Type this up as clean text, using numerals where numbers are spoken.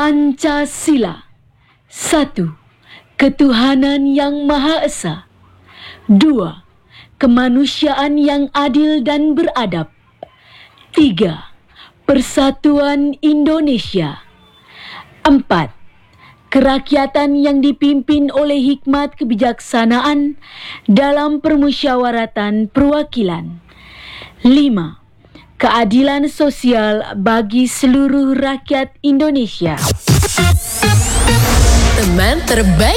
Pancasila. 1. Ketuhanan yang Maha Esa. 2. Kemanusiaan yang adil dan beradab. 3. Persatuan Indonesia. 4. Kerakyatan yang dipimpin oleh hikmat kebijaksanaan dalam permusyawaratan perwakilan. 5. Keadilan sosial bagi seluruh rakyat Indonesia. Teman terbaik